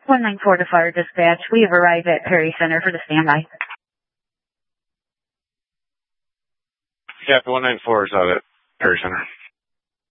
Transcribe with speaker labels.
Speaker 1: 194 to Fire Dispatch. We have arrived at Perry Center for the standby.
Speaker 2: Yeah, 194 is out at Perry Center.